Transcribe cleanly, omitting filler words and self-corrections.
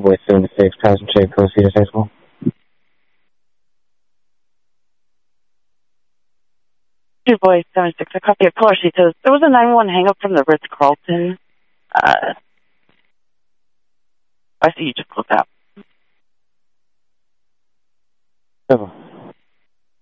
Boy 76, passenger, Coast Cedars High School. Boy 76, a copy of caller sheet says there was a 911 hang up from the Ritz-Carlton. I see you just closed out.